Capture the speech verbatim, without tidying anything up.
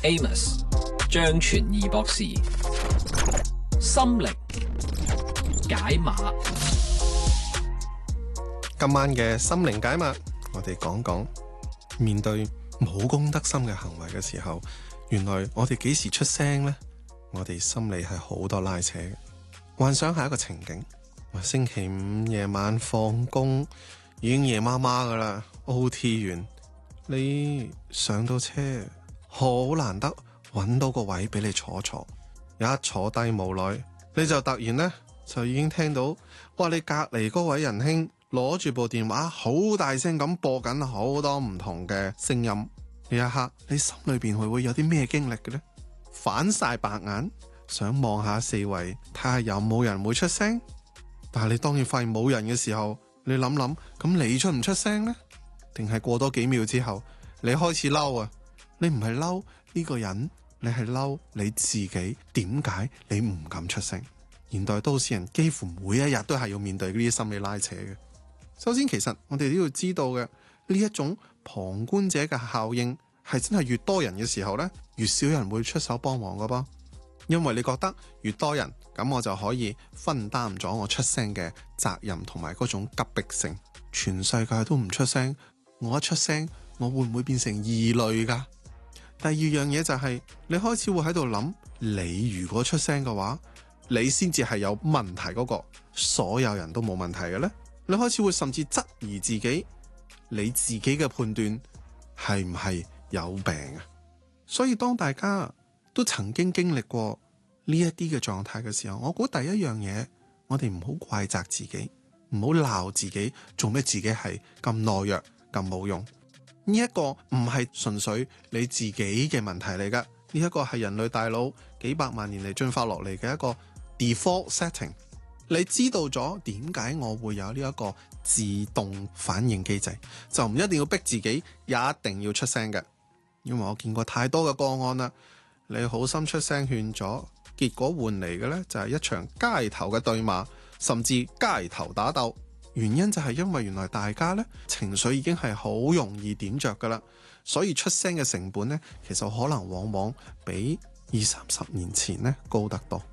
Amos 張傳義博士，心靈解碼。 今晚嘅心靈解碼，我哋講講面對冇公德心嘅行為嘅時候，原來我哋幾時出聲呢？我哋心裏係好多拉扯嘅。幻想下一個情景，星期五夜晚放工，已經夜媽媽噶啦 ，O T 完，你上到車，好難得揾到個位俾你坐坐，一坐低無耐，你就突然呢，就已經聽到，哇！你隔離嗰位仁兄攞住部電話，好大聲咁播緊好多唔同嘅聲音。呢一刻，你心裏邊會會有啲咩經歷嘅呢？反晒白眼，想望下四圍，睇下有冇人會出聲。但係你當然發現冇人嘅時候，你諗諗，咁你出唔出聲呢？定係過多幾秒之後，你開始嬲啊？你唔係嬲呢個人，你係嬲你自己。點解你唔敢出聲？現代都市人幾乎每一日都係要面對呢啲心理拉扯嘅。首先，其實我哋都要知道嘅呢一種旁觀者嘅效應，係真係越多人嘅時候呢，越少人會出手幫忙噶噃。因為你覺得越多人，咁我就可以分擔咗我出聲嘅責任同埋嗰種急迫性。全世界都唔出聲，我一出聲，我會唔會變成異類噶？第二樣嘢就係，你開始會喺度諗，你如果出聲嘅話，你先至係有問題嗰個，所有人都冇問題嘅呢？你開始會甚至質疑自己，你自己嘅判斷係唔係有病啊？所以當大家都曾經經歷過呢一啲嘅狀態嘅時候，我估第一樣嘢，我哋唔好怪責自己，唔好鬧自己，做咩自己係咁懦弱、咁冇用。呢一個唔係純粹你自己嘅問題嚟噶，呢一個係人類大腦幾百萬年嚟進化落嚟嘅一個 default setting。你知道咗點解我會有呢一個自動反應機制，就唔一定要逼自己也一定要出聲嘅。因為我見過太多嘅個案啦，你好心出聲勸咗，結果換嚟嘅呢就係一場街頭嘅對罵，甚至街頭打鬥。原因就係因為原來大家呢情緒已經係好容易點着噶啦，所以出聲嘅成本呢，其實可能往往比二三十年前呢高得多。